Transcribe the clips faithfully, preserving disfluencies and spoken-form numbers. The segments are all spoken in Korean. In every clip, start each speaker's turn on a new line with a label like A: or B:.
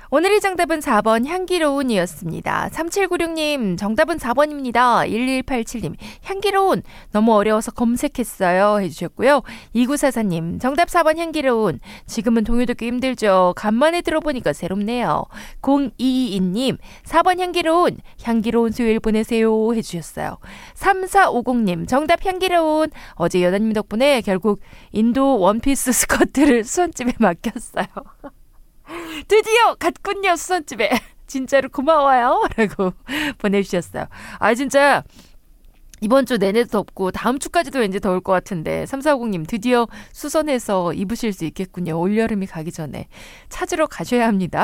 A: 오늘의 정답은 사 번 향기로운이었습니다. 삼칠구육 님 정답은 사 번입니다. 일일팔칠 님 향기로운 너무 어려워서 검색했어요 해주셨고요. 이구사사 님 정답 사 번 향기로운 지금은 동요 듣기 힘들죠. 간만에 들어보니까 새롭네요. 공이이이 님 사 번 향기로운 향기로운 수요일 보내세요 해주셨어요. 삼사오공 님 정답 향기로운 어제 여자님 덕분에 결국 인도 원피스 스커트를 수선집에 맡겼어요. 드디어 갔군요 수선집에. 진짜로 고마워요 라고 보내주셨어요. 아 진짜 이번 주 내내도 덥고 다음 주까지도 왠지 더울 것 같은데 삼사오공 님 드디어 수선해서 입으실 수 있겠군요. 올여름이 가기 전에 찾으러 가셔야 합니다.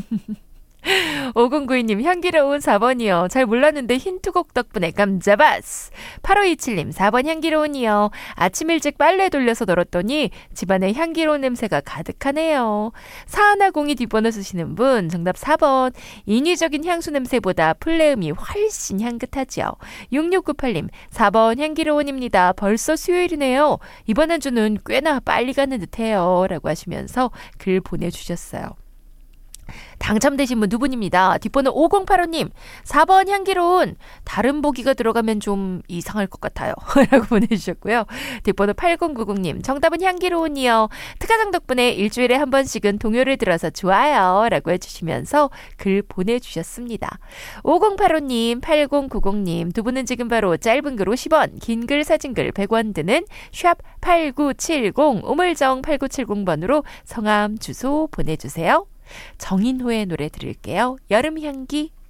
A: 오공구이 님 향기로운 사 번이요. 잘 몰랐는데 힌트곡 덕분에 깜자바스. 팔오이칠 님 사 번 향기로운이요. 아침 일찍 빨래 돌려서 널었더니 집안에 향기로운 냄새가 가득하네요. 사하나공이 뒷번호 쓰시는 분 정답 사 번. 인위적인 향수 냄새보다 플레음이 훨씬 향긋하죠. 육육구팔 님 사 번 향기로운입니다. 벌써 수요일이네요. 이번 한 주는 꽤나 빨리 가는 듯해요 라고 하시면서 글 보내주셨어요. 당첨되신 분 두 분입니다. 뒷번호 오공팔오 님 사 번 향기로운 다른 보기가 들어가면 좀 이상할 것 같아요 라고 보내주셨고요. 뒷번호 팔공구공 님 정답은 향기로운이요. 특가장 덕분에 일주일에 한 번씩은 동요를 들어서 좋아요 라고 해주시면서 글 보내주셨습니다. 오공팔오 님 팔공구공 님 두 분은 지금 바로 짧은 글 오십 원 긴 글 사진글 백 원 드는 샵 팔구칠공 우물정 팔구칠공 번으로 성함 주소 보내주세요. 정인호의 노래 들을게요. 여름향기.